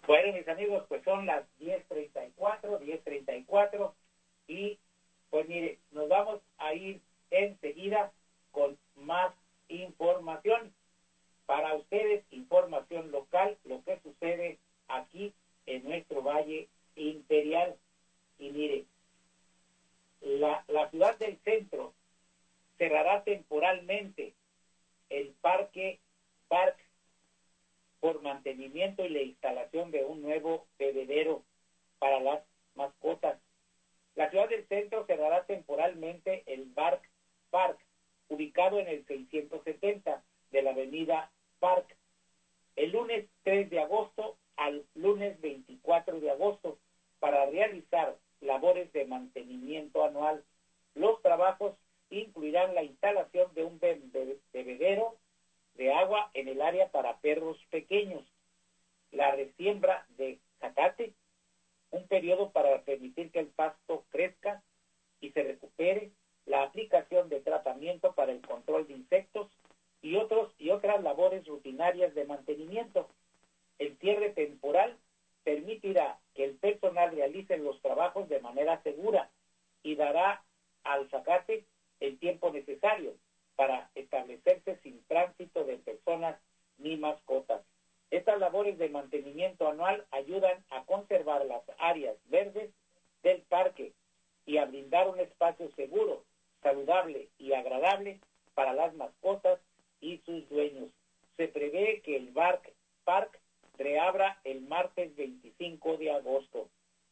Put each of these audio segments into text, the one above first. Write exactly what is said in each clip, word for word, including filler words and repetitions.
Bueno, mis amigos, pues son las diez treinta y cuatro, diez treinta y cuatro, y pues mire, nos vamos a ir enseguida con más información. Para ustedes, información local, lo que sucede aquí en nuestro Valle Imperial. Y mire, la, la ciudad del centro cerrará temporalmente el parque Park por mantenimiento y la instalación de un nuevo bebedero para las mascotas. La ciudad del centro cerrará temporalmente el Park Park, ubicado en el seiscientos setenta de la avenida Park, el lunes tres de agosto al lunes veinticuatro de agosto, para realizar labores de mantenimiento anual. Los trabajos incluirán la instalación de un bebedero de agua en el área para perros pequeños, la resiembra de zacate, un periodo para permitir que el pasto crezca y se recupere, la aplicación de tratamiento para el control de insectos y otros y otras labores rutinarias de mantenimiento. El cierre temporal permitirá que el personal realice los trabajos de manera segura y dará al zacate el tiempo necesario para establecerse sin tránsito de personas ni mascotas. Estas labores de mantenimiento anual ayudan a conservar las áreas verdes del parque y a brindar un espacio seguro, saludable y agradable para las mascotas y sus dueños. Se prevé que el Park Park reabra el martes veinticinco de agosto.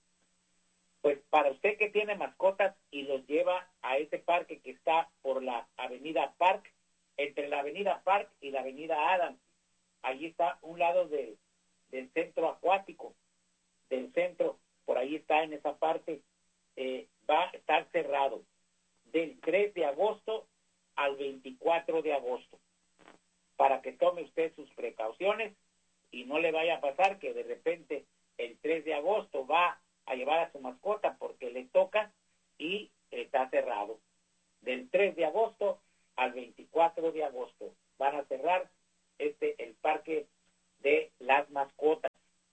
Pues para usted que tiene mascotas y los lleva a ese parque que está por la avenida Park, entre la avenida Park y la avenida Adams, allí está un lado del, del centro acuático, del centro, por ahí está en esa parte, eh, va a estar cerrado del tres de agosto al veinticuatro de agosto, para que tome usted sus precauciones y no le vaya a pasar que de repente el tres de agosto va a llevar a su mascota porque le toca y está cerrado. Del tres de agosto al veinticuatro de agosto van a cerrar este el parque de las mascotas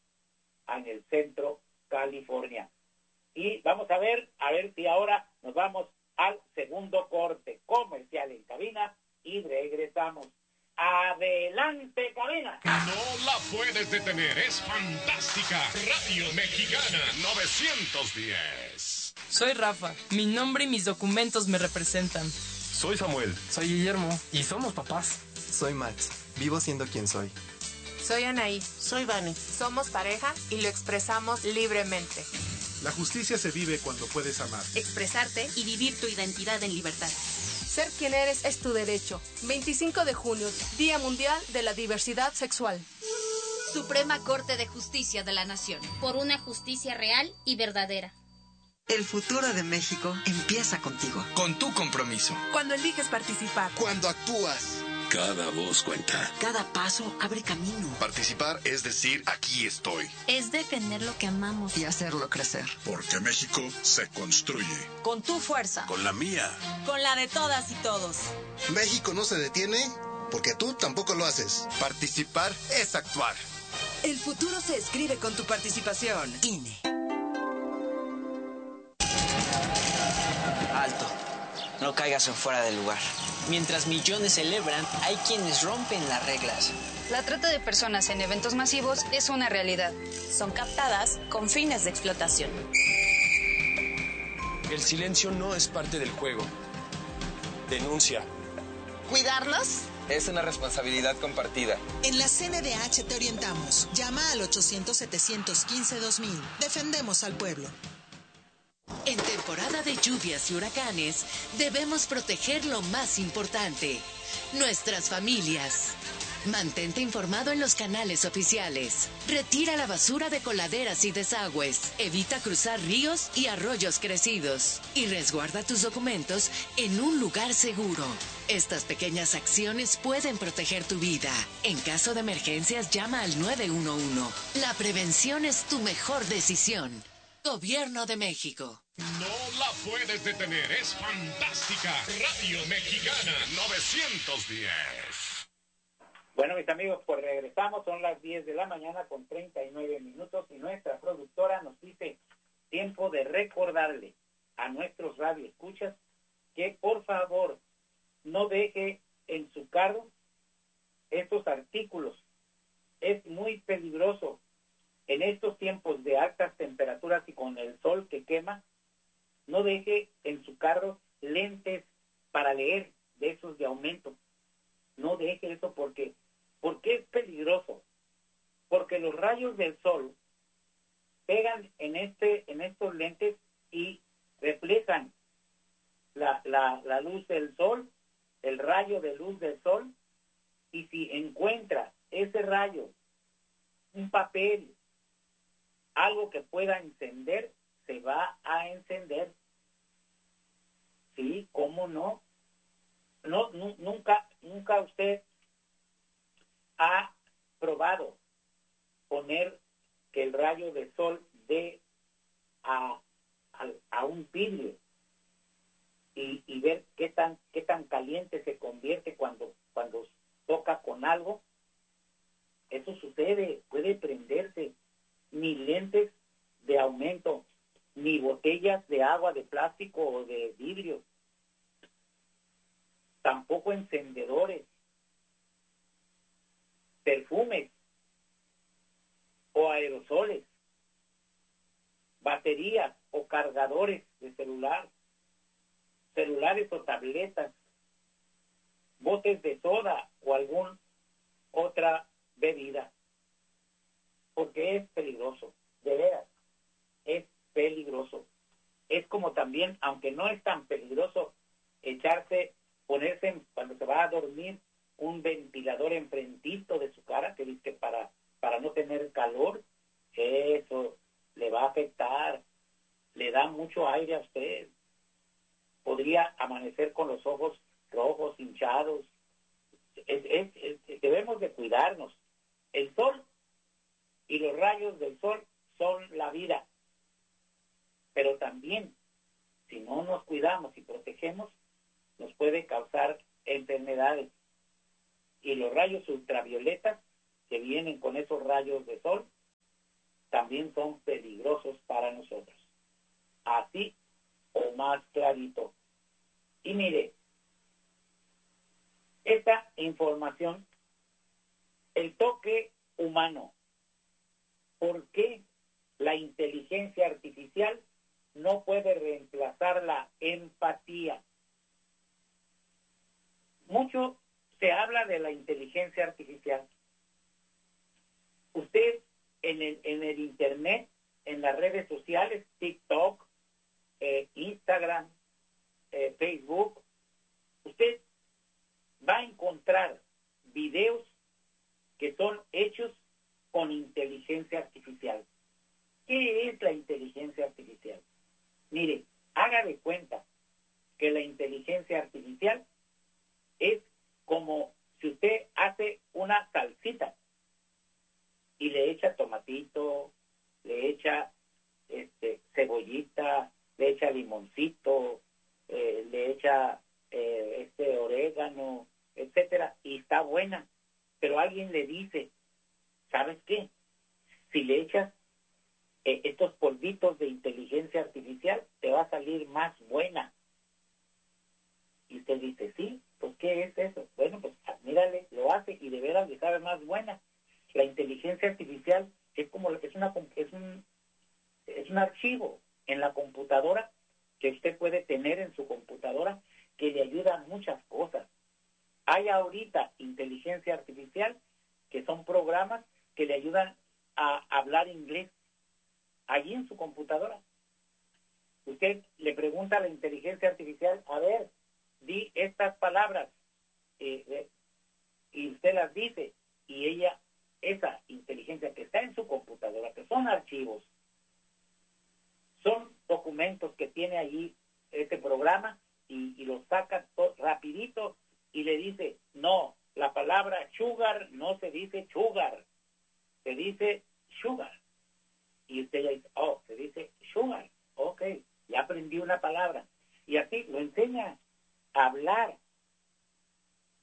en el centro California. Y vamos a ver, a ver si ahora nos vamos al segundo corte comercial en cabina y regresamos. ¡Adelante, cabina! No la puedes detener, es fantástica. Radio Mexicana novecientos diez. Soy Rafa, mi nombre y mis documentos me representan. Soy Samuel. Soy Guillermo. Y somos papás. Soy Max, vivo siendo quien soy. Soy Anaí. Soy Vane. Somos pareja y lo expresamos libremente. La justicia se vive cuando puedes amar, expresarte y vivir tu identidad en libertad. Ser quien eres es tu derecho. veinticinco de junio, Día Mundial de la Diversidad Sexual. Suprema Corte de Justicia de la Nación. Por una justicia real y verdadera. El futuro de México empieza contigo. Con tu compromiso. Cuando eliges participar. Cuando actúas. Cada voz cuenta. Cada paso abre camino. Participar es decir, aquí estoy. Es defender lo que amamos. Y hacerlo crecer. Porque México se construye. Con tu fuerza. Con la mía. Con la de todas y todos. México no se detiene porque tú tampoco lo haces. Participar es actuar. El futuro se escribe con tu participación. I N E. Alto. No caigas en fuera del lugar. Mientras millones celebran, hay quienes rompen las reglas. La trata de personas en eventos masivos es una realidad. Son captadas con fines de explotación. El silencio no es parte del juego. Denuncia. ¿Cuidarnos? Es una responsabilidad compartida. En la C N D H te orientamos. Llama al ochocientos, setecientos quince, dos mil. Defendemos al pueblo. En temporada de lluvias y huracanes, debemos proteger lo más importante, nuestras familias. Mantente informado en los canales oficiales. Retira la basura de coladeras y desagües. Evita cruzar ríos y arroyos crecidos. Y resguarda tus documentos en un lugar seguro. Estas pequeñas acciones pueden proteger tu vida. En caso de emergencias, llama al nueve uno uno. La prevención es tu mejor decisión. Gobierno de México. No la puedes detener, es fantástica. Radio Mexicana novecientos diez. Bueno, mis amigos, pues regresamos, son las diez de la mañana con treinta y nueve minutos y nuestra productora nos dice tiempo de recordarle a nuestros radioescuchas que por favor no deje en su carro estos artículos. Es muy peligroso en estos tiempos de altas temperaturas y con el sol que quema. No deje en su carro lentes para leer de esos de aumento. No deje eso porque porque es peligroso. Porque los rayos del sol pegan en este en estos lentes y reflejan la, la, la luz del sol, el rayo de luz del sol, y si encuentra ese rayo, un papel, algo que pueda encender, se va a encender. Sí, ¿cómo no? No, nu- nunca, nunca usted ha probado poner que el rayo de sol dé a, a, a un vidrio y, y ver qué tan, qué tan caliente se convierte cuando, cuando toca con algo. Eso sucede, puede prenderse. Ni lentes de aumento, ni botellas de agua de plástico o de vidrio, tampoco encendedores, perfumes o aerosoles, baterías o cargadores de celular, celulares o tabletas, botes de soda o alguna otra bebida, porque es peligroso, de veras, es peligroso. Es como también, aunque no es tan peligroso, echarse, ponerse en, cuando se va a dormir, un ventilador enfrentito de su cara, que dice para, para no tener calor, eso le va a afectar, le da mucho aire a usted, podría amanecer con los ojos rojos, hinchados. Es, es, es, debemos de cuidarnos. El sol y los rayos del sol son la vida, pero también, si no nos cuidamos y protegemos, nos puede causar enfermedades. Y los rayos ultravioletas que vienen con esos rayos de sol también son peligrosos para nosotros. Así o más clarito. Y mire, esta información, el toque humano, ¿por qué la inteligencia artificial no puede reemplazar la empatía? Mucho se habla de la inteligencia artificial. Usted en el, en el internet, en las redes sociales, TikTok, eh, Instagram, eh, Facebook, usted va a encontrar videos que son hechos con inteligencia artificial. ¿Qué es la inteligencia artificial? Mire, haga de cuenta que la inteligencia artificial es como si usted hace una salsita y le echa tomatito, le echa este, cebollita, le echa limoncito, eh, le echa eh, este orégano, etcétera, y está buena. Pero alguien le dice, ¿sabes qué? Si le echas eh, estos polvitos de inteligencia artificial, te va a salir más buena. Y usted dice, sí, pues ¿qué es eso? Bueno, pues mírale, lo hace y de veras le sabe más buena. La inteligencia artificial es como es una es un es un archivo en la computadora que usted puede tener en su computadora que le ayuda a muchas cosas. Hay ahorita inteligencia artificial que son programas que le ayudan a hablar inglés allí en su computadora. Usted le pregunta a la inteligencia artificial, a ver, di estas palabras, eh, eh, y usted las dice, y ella, esa inteligencia que está en su computadora, que son archivos, son documentos que tiene allí este programa, y, y los saca to- rapidito, y le dice, no, la palabra sugar no se dice sugar, se dice sugar. Y usted ya dice, oh, se dice sugar, ok, ya aprendí una palabra. Y así lo enseña a hablar. Pues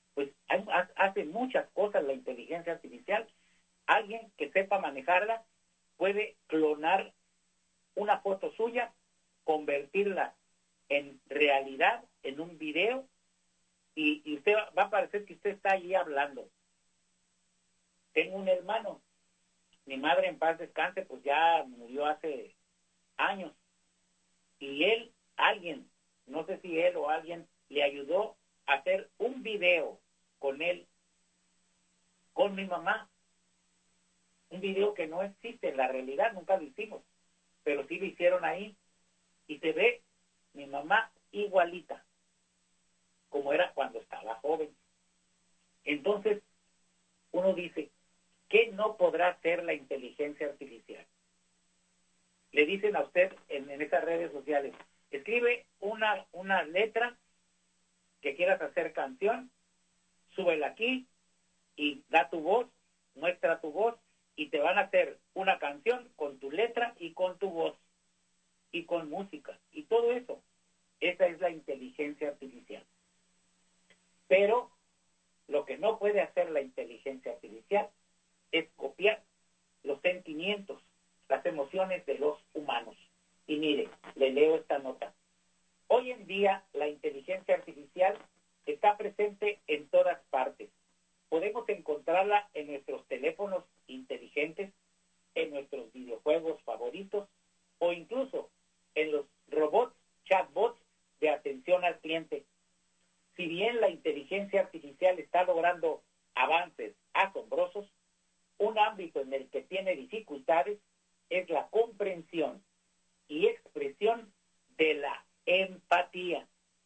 Hay, hace muchas cosas la inteligencia artificial. Alguien que sepa manejarla puede clonar una foto suya, convertirla en realidad, en un video, y, y usted va, va a parecer que usted está allí hablando. Tengo un hermano, mi madre en paz descanse, pues ya murió hace años, y él, alguien, no sé si él o alguien, le ayudó a hacer un video con él, con mi mamá, un video que no existe en la realidad, nunca lo hicimos, pero sí lo hicieron ahí, y se ve mi mamá igualita, como era cuando estaba joven. Entonces, uno dice, ¿qué no podrá hacer la inteligencia artificial? Le dicen a usted en, en esas redes sociales, escribe una, una letra que quieras hacer canción, súbela aquí y da tu voz, muestra tu voz, y te van a hacer una canción con tu letra y con tu voz y con música y todo eso. Esa es la inteligencia artificial. Pero lo que no puede hacer la inteligencia artificial es copiar los sentimientos, las emociones de los humanos. Y mire, le leo esta nota. Hoy en día la inteligencia artificial está presente en todas partes. Podemos encontrarla en nuestros teléfonos inteligentes, en nuestros videojuegos favoritos o incluso en los robots, chatbots de atención al cliente. Si bien la inteligencia artificial está logrando avances asombrosos, un ámbito en el que tiene dificultades es la comprensión y expresión de la empatía.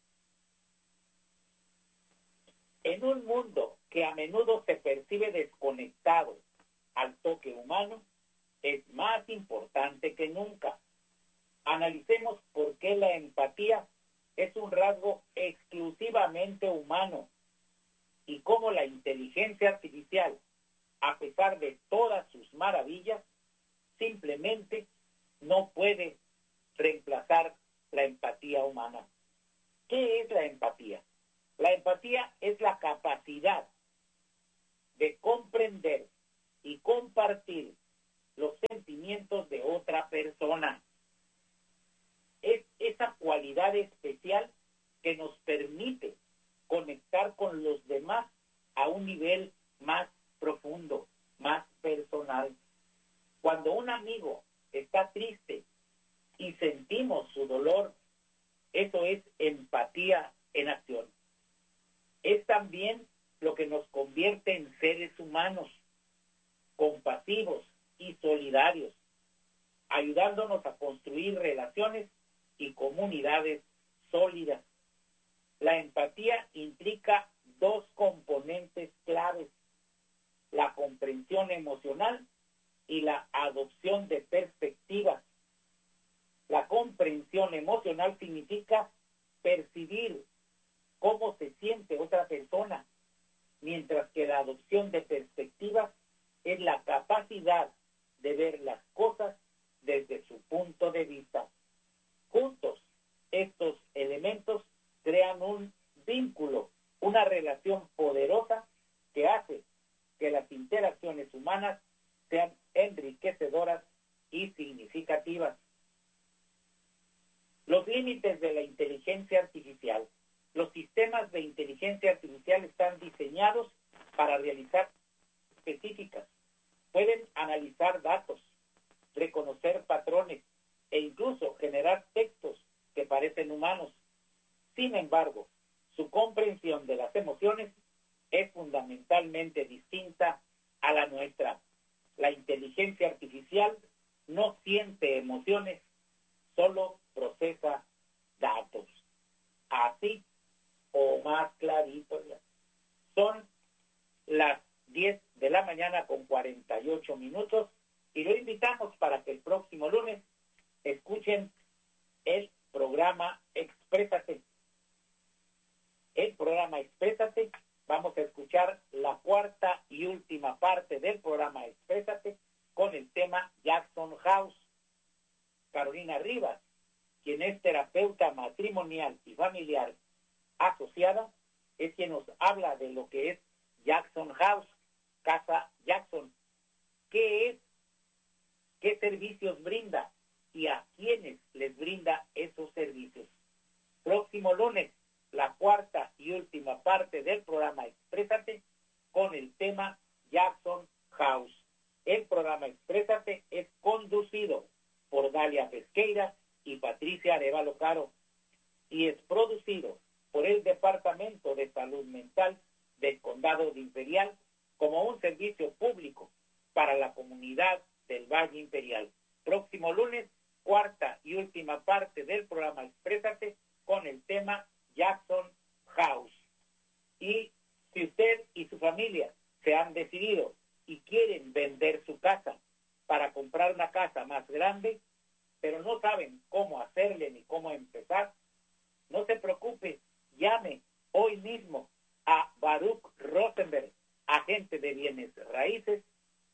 En un mundo que a menudo se percibe desconectado al toque humano, es más importante que nunca. Analicemos por qué la empatía es un rasgo exclusivamente humano y cómo la inteligencia artificial, a pesar de todas sus maravillas, simplemente no puede reemplazar la empatía humana. ¿Qué es la empatía? La empatía es la capacidad de comprender y compartir los sentimientos de otra persona. Es esa cualidad especial que nos permite conectar con los demás a un nivel más profundo, más personal. Cuando un amigo está triste y sentimos su dolor, eso es empatía en acción. Es también lo que nos convierte en seres humanos, compasivos y solidarios, ayudándonos a construir relaciones y comunidades sólidas. La empatía implica dos componentes claves: la comprensión emocional y la adopción de perspectivas. La comprensión emocional significa percibir cómo se siente otra persona, mientras que la adopción de perspectivas es la capacidad de ver las cosas desde su punto de vista. Juntos, estos elementos crean un vínculo, una relación poderosa que hace que las interacciones humanas sean enriquecedoras y significativas. Los límites de la inteligencia artificial. Los sistemas de inteligencia artificial están diseñados para realizar específicas. Pueden analizar datos, reconocer patrones e incluso generar textos que parecen humanos. Sin embargo, su comprensión de las emociones es fundamentalmente distinta a la nuestra. La inteligencia artificial no siente emociones, solo procesa datos. Así o más clarito ya. Son las diez de la mañana con cuarenta y ocho minutos y lo invitamos para que el próximo lunes escuchen el programa Exprésate. El programa Exprésate, vamos a escuchar la cuarta y última parte del programa Exprésate con el tema Jackson House. Carolina Rivas, quien es terapeuta matrimonial y familiar asociada, es quien nos habla de lo que es Jackson House, Casa Jackson. ¿Qué es? ¿Qué servicios brinda? ¿Y a quiénes les brinda esos servicios? Próximo lunes, la cuarta y última parte del programa Exprésate con el tema Jackson House. El programa Exprésate es conducido por Dalia Pesqueira y Patricia Arevalo Caro y es producido por el Departamento de Salud Mental del Condado de Imperial como un servicio público para la comunidad del Valle Imperial. Próximo lunes, cuarta y última parte del programa Exprésate con el tema Jackson House. Y si usted y su familia se han decidido y quieren vender su casa para comprar una casa más grande, pero no saben cómo hacerle ni cómo empezar, no se preocupe, llame hoy mismo a Baruch Rosenberg, agente de bienes raíces,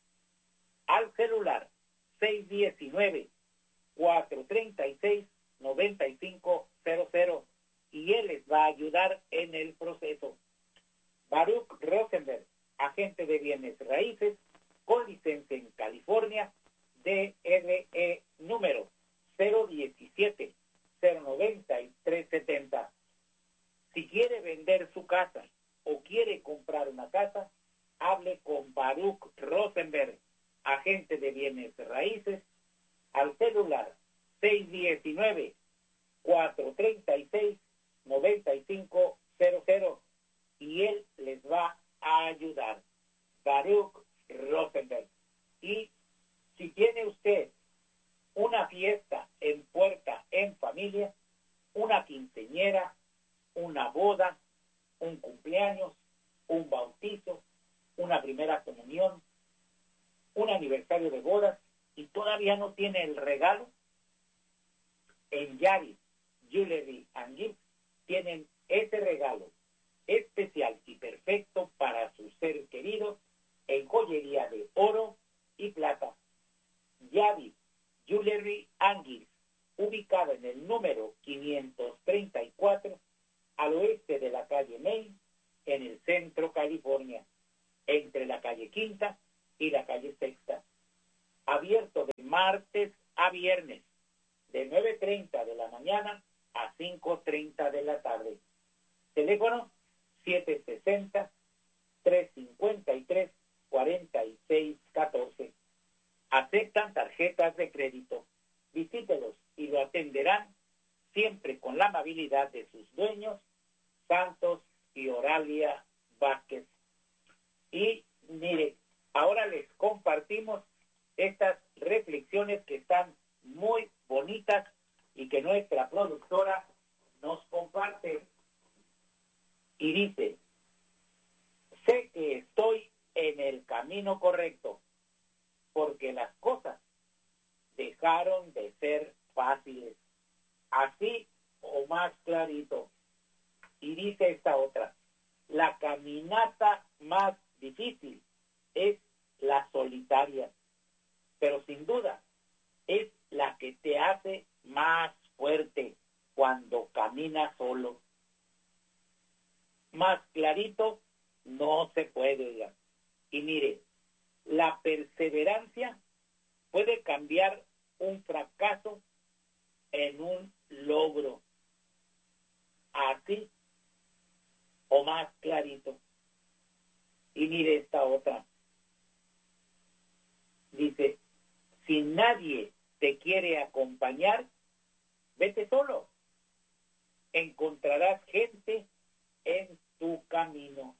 al celular seis uno nueve, cuatro tres seis, nueve cinco cero cero y él les va a ayudar en el proceso. Baruch Rosenberg, agente de bienes raíces, con licencia en California, D R E número cero diecisiete, cero noventa y tres setenta. Si quiere vender su casa o quiere comprar una casa, hable con Baruch Rosenberg, agente de bienes raíces, al celular seis uno nueve, cuatro tres seis, nueve cinco cero cero y él les va a ayudar. Baruch Rosenberg. Y si tiene usted una fiesta en puerta en familia, una quinceañera, una boda, un cumpleaños, un bautizo, una primera comunión, un aniversario de bodas y todavía no tiene el regalo, en Yaris Jewelry and Gifts tienen ese regalo especial y perfecto para su ser querido en joyería de oro y plata. Yaris Jewelry and Gifts, ubicado en el número quinientos treinta y cuatro al oeste de la calle Main, en el centro California, entre la calle Quinta y la calle Sexta. Abierto de martes a viernes, de nueve treinta de la mañana a cinco treinta de la tarde. Teléfono siete sesenta, tres cincuenta y tres, cuarenta y seis catorce. Aceptan tarjetas de crédito. Visítelos y lo atenderán siempre con la amabilidad de sus dueños, Santos y Oralia Vázquez. Y mire, ahora les compartimos estas reflexiones que están muy bonitas y que nuestra productora nos comparte. Y dice, sé que estoy en el camino correcto, porque las cosas dejaron de ser fáciles, así o más clarito. Y dice esta otra, la caminata más difícil es la solitaria, pero sin duda es la que te hace más fuerte cuando caminas solo. Más clarito no se puede, oiga. Y mire, la perseverancia puede cambiar un fracaso en un logro. Así o más clarito. Y mire esta otra. Dice, si nadie te quiere acompañar, vete solo. Encontrarás gente en tu camino.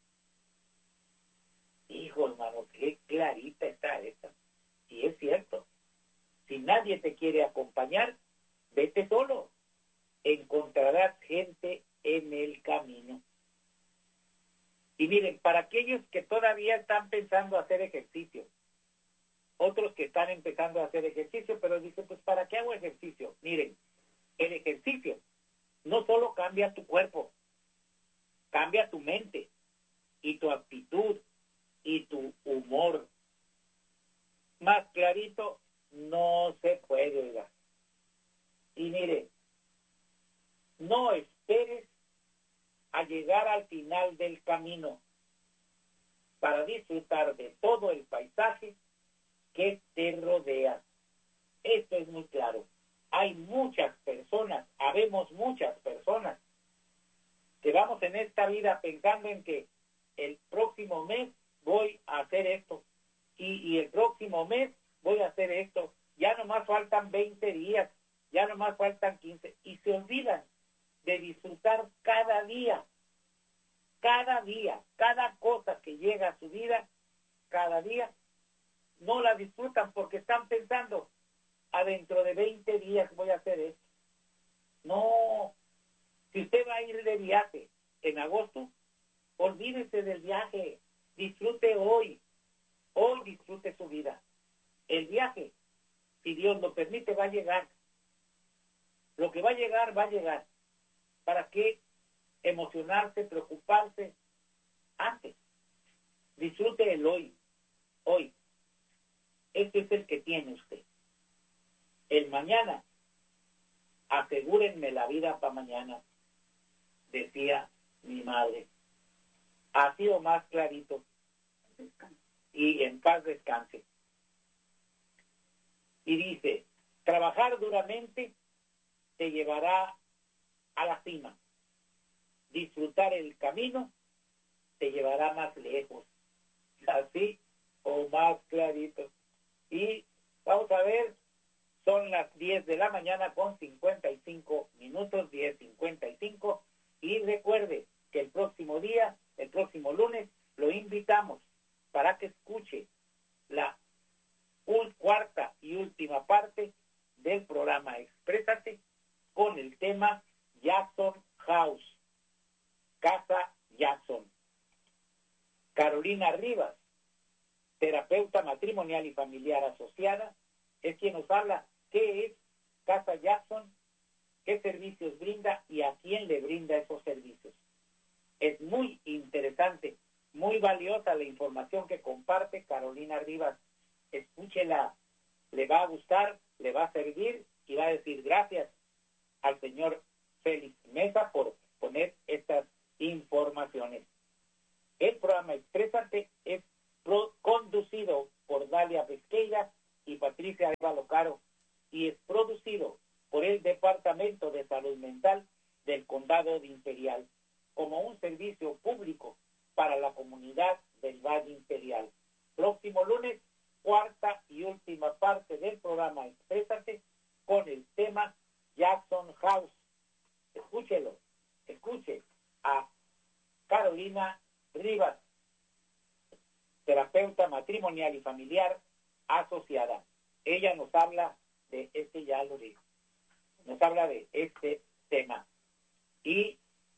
Hijo, hermano, qué clarita está esta. Y es cierto. Si nadie te quiere acompañar, vete solo. Encontrarás gente en el camino. Y miren, para aquellos que todavía están pensando hacer ejercicio, otros que están empezando a hacer ejercicio, pero dicen, pues, ¿para qué hago ejercicio? Miren, el ejercicio no solo cambia tu cuerpo, cambia tu mente y tu actitud y tu humor. Más clarito no se puede, ¿verdad? Y mire, no esperes a llegar al final del camino. para disfrutar de todo el paisaje que te rodea. Esto es muy claro. Hay muchas personas, habemos muchas personas que vamos en esta vida pensando en que el próximo mes voy a hacer esto y, y el próximo mes voy a hacer esto. Ya nomás faltan veinte días, ya nomás faltan quince y se olvidan de disfrutar cada día, cada día, cada cosa que llega a su vida, cada día, no la disfrutan porque están pensando, adentro de veinte días voy a hacer esto. No, si usted va a ir de viaje en agosto, olvídese del viaje, disfrute hoy, hoy disfrute su vida. El viaje, si Dios lo permite, va a llegar. Lo que va a llegar, va a llegar. ¿Para qué emocionarse, preocuparse antes? Disfrute el hoy, hoy. Este es el que tiene usted. El mañana, asegúrenme la vida para mañana, decía mi madre. Ha sido más clarito. Y en paz descanse. Y dice, trabajar duramente te llevará a la cima. Disfrutar el camino te llevará más lejos. Así o más clarito. Y vamos a ver, son las diez de la mañana con cincuenta y cinco minutos, diez cincuenta y cinco. Y recuerde que el próximo día, el próximo lunes, lo invitamos para que escuche la cuarta y última parte del programa Exprésate con el tema Jackson House, Casa Jackson. Carolina Rivas, terapeuta matrimonial y familiar asociada, es quien nos habla qué es Casa Jackson, qué servicios brinda y a quién le brinda esos servicios. Es muy interesante, muy valiosa la información que comparte Carolina Rivas. Escúchela, le va a gustar, le va a servir y va a decir gracias al señor Félix Mesa por poner estas informaciones. El programa Exprésate es pro- conducido por Dalia Pesqueira y Patricia Arevalo Caro y es producido por el Departamento de Salud Mental del Condado de Imperial como un servicio público para la comunidad del Valle Imperial. Próximo lunes, cuarta y última parte del programa Exprésate con el tema Jackson House. Escúchelo, escuche a Carolina Rivas, terapeuta matrimonial y familiar asociada. Ella nos habla de este, ya lo dijo, nos habla de este tema. Y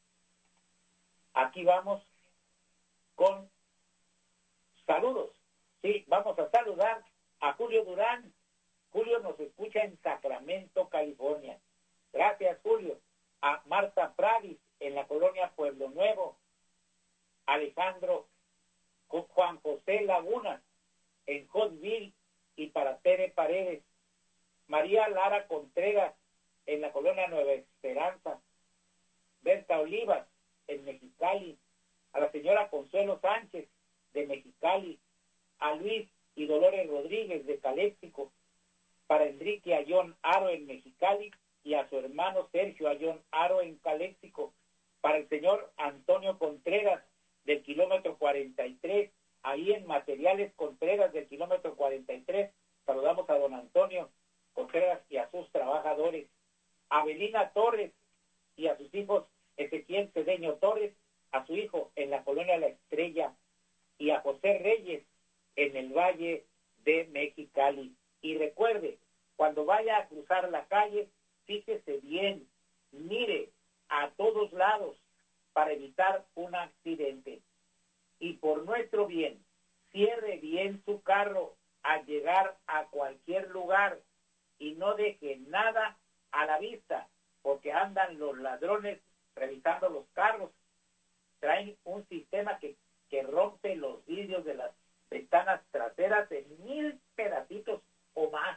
aquí vamos con saludos. Sí, vamos a saludar a Julio Durán. Julio nos escucha en Sacramento, California. Gracias, Julio. A Marta Pradis en la colonia Pueblo Nuevo. Alejandro Juan José Laguna en Hotville y para Tere Paredes. María Lara Contreras en la colonia Nueva Esperanza. Berta Olivas en Mexicali. A la señora Consuelo Sánchez de Mexicali. A Luis y Dolores Rodríguez de Caléxico. Para Enrique Ayón Aro en Mexicali y a su hermano Sergio Ayón Aro en Caléxico. Para el señor Antonio Contreras del kilómetro cuarenta y tres, ahí en Materiales Contreras del kilómetro cuarenta y tres, saludamos a don Antonio Contreras y a sus trabajadores. A Belina Torres y a sus hijos Ezequiel Cedeño Torres, a su hijo en la colonia La Estrella, y a José Reyes en el Valle de Mexicali. Y recuerde, cuando vaya a cruzar la calle, fíjese bien, mire a todos lados para evitar un accidente. Y por nuestro bien, cierre bien su carro al llegar a cualquier lugar y no deje nada a la vista, porque andan los ladrones revisando los carros. Traen un sistema que, que rompe los vidrios de las ventanas traseras en mil pedacitos o más.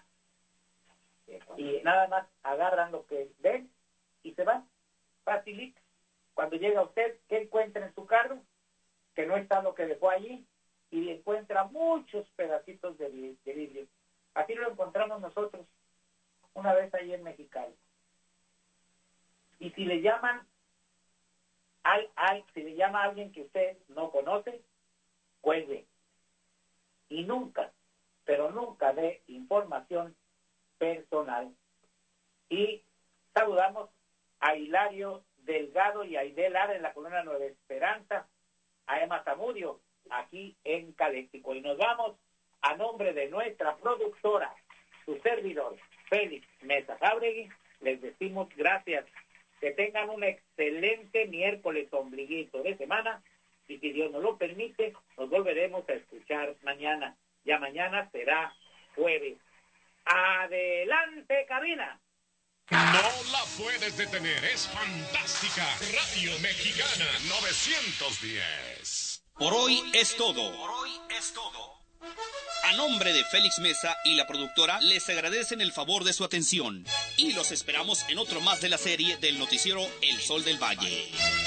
Y nada más agarran lo que ven y se van. Facilito. Cuando llega usted, ¿qué encuentra en su carro? Que no está lo que dejó allí. encuentra muchos pedacitos de, de vidrio. Así lo encontramos nosotros una vez ahí en Mexicali. Y si le llaman al, al, si le llama a alguien que usted no conoce, cuelgue. Y nunca, pero nunca dé información personal. Y saludamos a Hilario Delgado y a Aide Lara en la colonia Nueva Esperanza, a Emma Zamudio aquí en Caléxico. Y nos vamos a nombre de nuestra productora, su servidor, Félix Mesa Jáuregui, les decimos gracias. Que tengan un excelente miércoles ombliguito de semana y si Dios nos lo permite, nos volveremos a escuchar mañana. Ya mañana será jueves. ¡Adelante, cabina! No la puedes detener, es fantástica. Radio Mexicana novecientos diez. Por hoy es todo. Por hoy es todo. A nombre de Félix Mesa y la productora, les agradecen el favor de su atención. Y los esperamos en otro más de la serie del noticiero El Sol del Valle.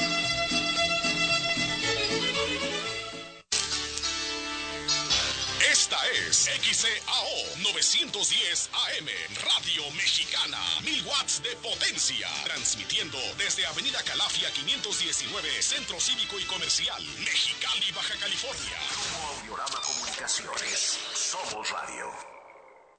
Esta es X C A O novecientos diez A M, Radio Mexicana, mil watts de potencia, transmitiendo desde Avenida Calafia quinientos diecinueve, Centro Cívico y Comercial, Mexicali, Baja California. Grupo Audiorama Comunicaciones, somos radio.